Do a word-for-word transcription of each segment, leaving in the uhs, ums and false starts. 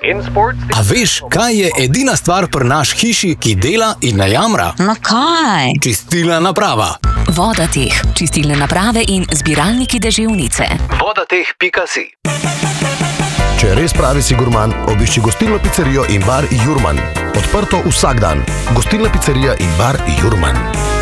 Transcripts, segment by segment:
A veš, kaj je edina stvar pri naš hiši, ki dela in ne jamra? No kaj? Čistilna naprava. Vodateh, čistilne naprave in zbiralniki deževnice. vodateh pika si. Če res pravi si gurman, obišči gostilno pizzerijo in bar Jurman. Odprto vsak dan. Gostilna pizzerija in bar Jurman.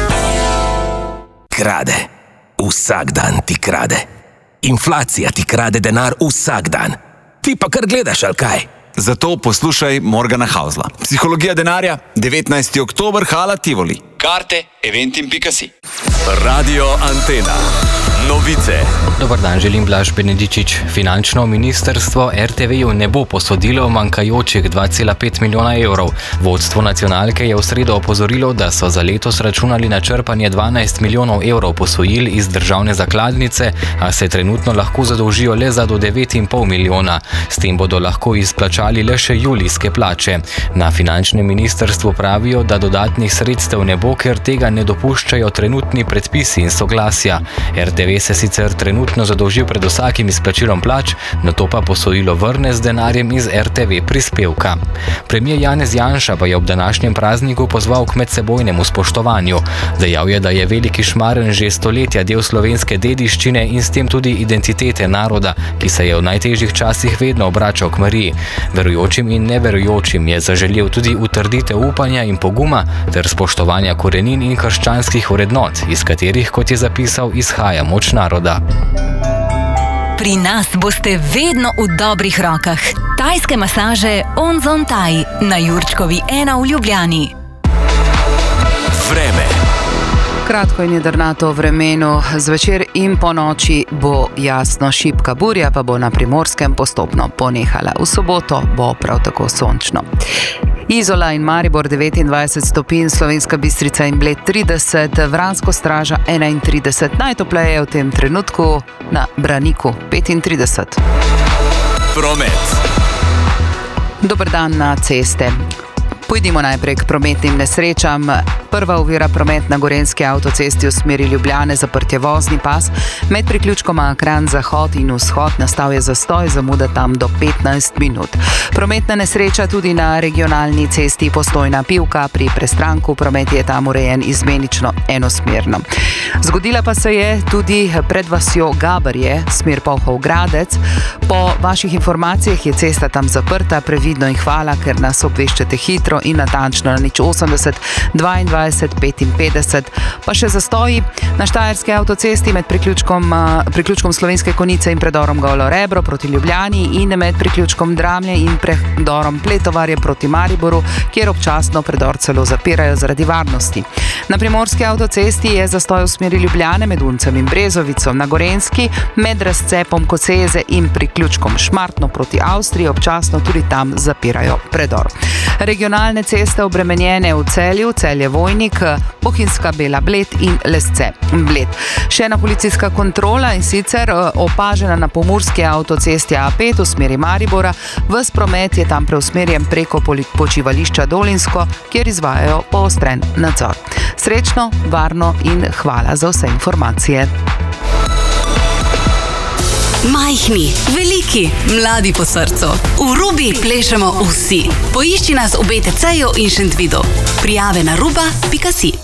Krade. Vsak dan ti krade. Inflacija ti krade denar vsak dan. Ti pa kar gledaš, ali kaj? Zato poslušaj Morgana Hausla. Psihologija denarja, devetnajsti oktober, Hala Tivoli. Karte eventim pika si. Radio Antena. Novice. Dobar dan, želim Blaž Benedičič. Finančno ministrstvo er te ve-ju ne bo posodilo manjkajočih dva cela pet milijona evrov. Vodstvo nacionalke je v sredo opozorilo, da so za letos računali na črpanje dvanajst milijonov evrov posojil iz državne zakladnice, a se trenutno lahko zadolžijo le za do devet in pol milijona. S tem bodo lahko izplačali le še julijske plače. Na finančnem ministrstvu pravijo, da dodatnih sredstev ne bo, ker tega ne dopuščajo trenutni predpisi in soglasja. er te ve se sicer trenutno zadolži pred vsakim izplačilom plač, nato pa posojilo vrne z denarjem iz er te ve prispevka. Premier Janez Janša pa je ob današnjem prazniku pozval k medsebojnemu spoštovanju. Dejal je, da je Veliki Šmarn že stoletja del slovenske dediščine in s tem tudi identitete naroda, ki se je v najtežjih časih vedno obračal k Mariji. Verujočim in neverujočim je zaželel tudi utrditev upanja in poguma ter spoštovanja korenin in krščanskih vrednot, iz katerih, kot je zapisal, izhaja moč naroda. Pri nas boste vedno v dobrih rokah. Tajske masaže Onzon Thai na Jurčkovi ena v Ljubljani. Vreme. Kratko in jedrnato vremenu, zvečer in po noči bo jasno, šibka burja pa bo na Primorskem postopno ponehala. V soboto bo prav tako sončno. Izola in Maribor devetindvajset stopinj, Slovenska Bistrica in Bled trideset, Vransko Straža enaintrideset, najtopleje v tem trenutku na Braniku petintrideset. Promet. Dober dan na ceste. Pojdimo najprej k prometnim nesrečam. Prva ovira promet na Gorenjski avtocesti v smeri Ljubljane, zaprtje vozni pas. Med priključkoma Kranj zahod in vzhod nastal je zastoj, zamuda tam do petnajst minut. Prometna nesreča tudi na regionalni cesti Postojna Pivka. Pri Prestranku promet je tam urejen izmenično enosmerno. Zgodila pa se je tudi pred vasjo Gabarje, smer Polhov-Gradec. Po vaših informacijah je cesta tam zaprta, previdno in hvala, ker nas obveščate hitro in natančno na nič osemdeset dvaindvajset petinpetdeset. Pa še zastoji na Štajerski avtocesti med priključkom, priključkom Slovenske Konjice in predorom Golo Rebro proti Ljubljani in med priključkom Dramlje in predorom Pletovarje proti Mariboru, kjer občasno predor celo zapirajo zaradi varnosti. Na Primorski avtocesti je zastoj v smeri Ljubljane med Uncem in Brezovico, na Gorenjski med razcepom Koseze in priključkom Šmartno proti Avstriji, občasno tudi tam zapirajo predor. Regionalne ceste obremenjene v Celju, Celje-Vojnik, Bohinjska Bela Bled in Lesce Bled. Še ena policijska kontrola in sicer opažena na Pomurski avtocesti A pet v smeri Maribora. Ves promet je tam preusmerjen preko počivališča Dolinsko, kjer izvajajo poostren nadzor. Srečno, varno in hvala za vse informacije. Majhni, veliki, mladi po srcu. V Rubi plešemo vsi. Poišči nas v be te ceju in Šentvidu. Prijave na ruba pika si.